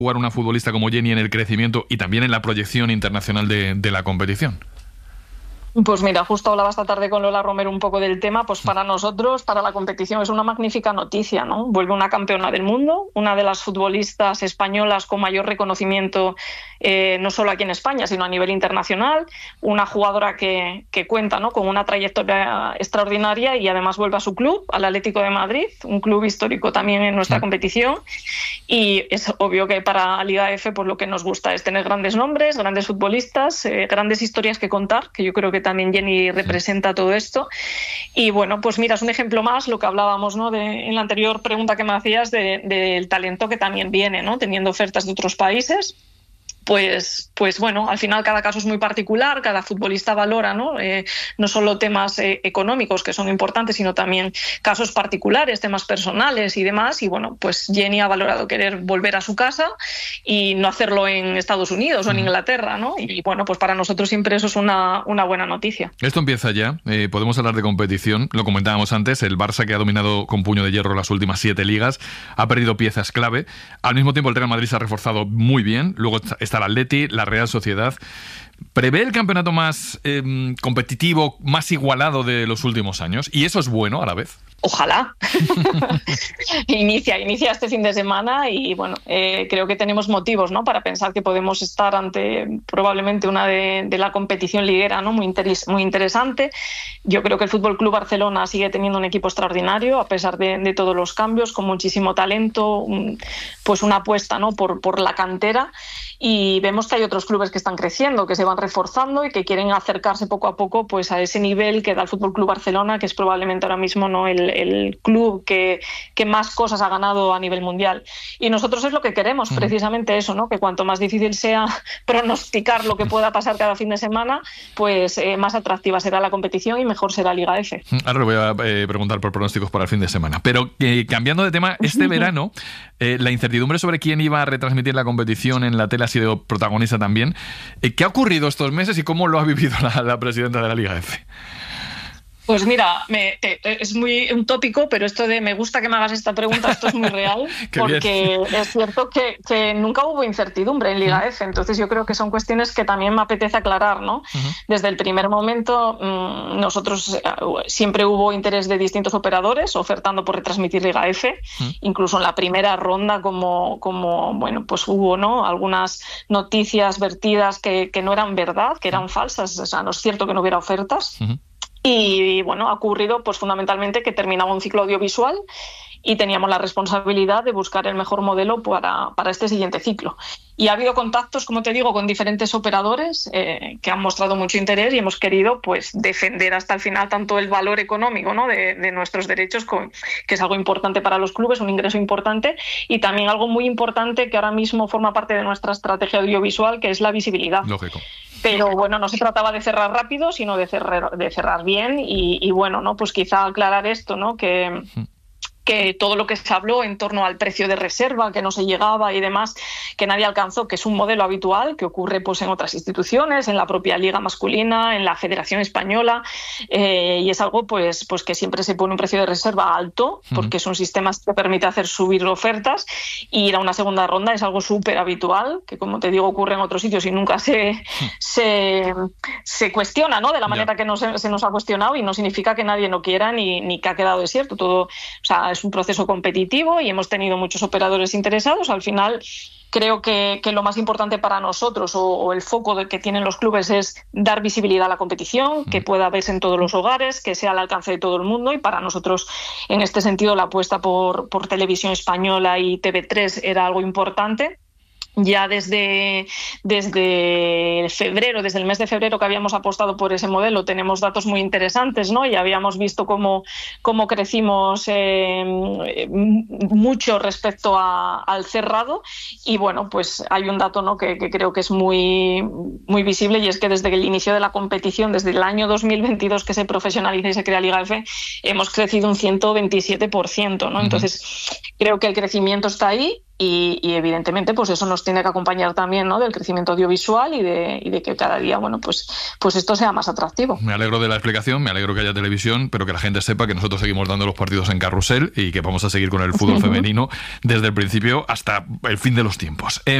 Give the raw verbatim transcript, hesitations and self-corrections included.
jugar una futbolista como Jenny en el crecimiento y también en la proyección internacional de, de la competición? Pues mira, justo hablaba esta tarde con Lola Romero un poco del tema. Pues para nosotros, para la competición, es una magnífica noticia, ¿no? Vuelve una campeona del mundo, una de las futbolistas españolas con mayor reconocimiento, eh, no solo aquí en España, sino a nivel internacional, una jugadora que, que cuenta, ¿no?, con una trayectoria extraordinaria, y además vuelve a su club, al Atlético de Madrid, un club histórico también en nuestra competición. Y es obvio que para Liga F, pues lo que nos gusta es tener grandes nombres, grandes futbolistas, eh, grandes historias que contar, que yo creo que también Jenny representa todo esto. Y bueno, pues mira, es un ejemplo más lo que hablábamos, ¿no?, de, en la anterior pregunta que me hacías, de, del talento que también viene, ¿no?, teniendo ofertas de otros países. Pues, pues bueno, al final cada caso es muy particular, cada futbolista valora, ¿no? Eh, no solo temas eh, económicos, que son importantes, sino también casos particulares, temas personales y demás. Y bueno, pues Jenny ha valorado querer volver a su casa y no hacerlo en Estados Unidos o en Inglaterra, ¿no? Y bueno, pues para nosotros siempre eso es una, una buena noticia. Esto empieza ya, eh, podemos hablar de competición, lo comentábamos antes, el Barça, que ha dominado con puño de hierro las últimas siete ligas, ha perdido piezas clave. Al mismo tiempo el Real Madrid se ha reforzado muy bien, luego está el Atleti, la Real Sociedad. ¿Prevé el campeonato más eh, competitivo, más igualado de los últimos años? ¿Y eso es bueno a la vez? Ojalá. inicia, inicia este fin de semana y bueno, eh, creo que tenemos motivos, ¿no?, para pensar que podemos estar ante probablemente una de, de la competición liguera, ¿no?, muy, interes, muy interesante. Yo creo que el F C Barcelona sigue teniendo un equipo extraordinario, a pesar de, de todos los cambios, con muchísimo talento, un, pues una apuesta, ¿no?, por, por la cantera. Y vemos que hay otros clubes que están creciendo, que se van reforzando y que quieren acercarse poco a poco, pues, a ese nivel que da el F C Barcelona, que es probablemente ahora mismo, ¿no?, el, el club que, que más cosas ha ganado a nivel mundial. Y nosotros es lo que queremos, mm. precisamente eso, ¿no?, que cuanto más difícil sea pronosticar lo que pueda pasar cada fin de semana, pues eh, más atractiva será la competición y mejor será Liga F. Ahora le voy a eh, preguntar por pronósticos para el fin de semana. Pero eh, cambiando de tema, este verano eh, la incertidumbre sobre quién iba a retransmitir la competición en la tele ha sido protagonista también. ¿Qué ha ocurrido estos meses y cómo lo ha vivido la, la presidenta de la Liga F? Pues mira, me, te, es muy un tópico, pero esto de me gusta que me hagas esta pregunta, esto es muy real, porque bien. Es cierto que, que nunca hubo incertidumbre en Liga uh-huh. F, entonces yo creo que son cuestiones que también me apetece aclarar, ¿no? Uh-huh. Desde el primer momento mmm, nosotros uh, siempre hubo interés de distintos operadores ofertando por retransmitir Liga F, uh-huh. incluso en la primera ronda como, como bueno, pues hubo, ¿no?, algunas noticias vertidas que, que no eran verdad, que eran uh-huh. falsas, o sea, no es cierto que no hubiera ofertas. Uh-huh. Y bueno, ha ocurrido pues fundamentalmente que terminaba un ciclo audiovisual y teníamos la responsabilidad de buscar el mejor modelo para, para este siguiente ciclo. Y ha habido contactos, como te digo, con diferentes operadores eh, que han mostrado mucho interés y hemos querido pues defender hasta el final tanto el valor económico, ¿no?, de, de nuestros derechos, con, que es algo importante para los clubes, un ingreso importante, y también algo muy importante que ahora mismo forma parte de nuestra estrategia audiovisual, que es la visibilidad. Lógico. Pero bueno, no se trataba de cerrar rápido, sino de cerrar, de cerrar bien y, y bueno, ¿no?, pues quizá aclarar esto, ¿no?, que... que todo lo que se habló en torno al precio de reserva, que no se llegaba y demás, que nadie alcanzó, que es un modelo habitual que ocurre pues en otras instituciones, en la propia Liga masculina, en la Federación Española, eh, y es algo pues, pues que siempre se pone un precio de reserva alto, porque es un sistema que permite hacer subir ofertas, y ir a una segunda ronda es algo súper habitual, que como te digo ocurre en otros sitios y nunca se, se, se cuestiona, ¿no?, de la manera yeah. que no se, se nos ha cuestionado, y no significa que nadie no quiera ni, ni que ha quedado desierto. Todo, o sea, es un proceso competitivo y hemos tenido muchos operadores interesados. Al final creo que, que lo más importante para nosotros o, o el foco de que tienen los clubes es dar visibilidad a la competición, que pueda verse en todos los hogares, que sea al alcance de todo el mundo, y para nosotros en este sentido la apuesta por, por Televisión Española y T V tres era algo importante. Ya desde, desde febrero, desde el mes de febrero que habíamos apostado por ese modelo, tenemos datos muy interesantes, ¿no? Y habíamos visto cómo, cómo crecimos eh, mucho respecto a, al cerrado. Y bueno, pues hay un dato, ¿no?, que, que creo que es muy, muy visible, y es que desde el inicio de la competición, desde el año dos mil veintidós que se profesionaliza y se crea Liga F, hemos crecido un ciento veintisiete por ciento, ¿no? Uh-huh. Entonces creo que el crecimiento está ahí. y, y evidentemente pues eso nos tiene que acompañar también, ¿no?, del crecimiento audiovisual y de, y de que cada día, bueno, pues, pues esto sea más atractivo. Me alegro de la explicación, me alegro que haya televisión, pero que la gente sepa que nosotros seguimos dando los partidos en carrusel y que vamos a seguir con el fútbol femenino desde el principio hasta el fin de los tiempos. Eh,